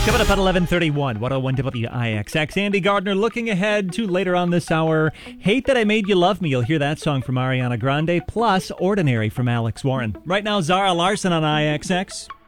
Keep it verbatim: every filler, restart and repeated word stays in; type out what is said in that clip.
Coming up at eleven thirty-one, one oh one W I X X. Andy Gardner looking ahead to later on this hour. Hate That I Made You Love Me. You'll hear that song from Ariana Grande, plus Ordinary from Alex Warren. Right now, Zara Larson on I X X.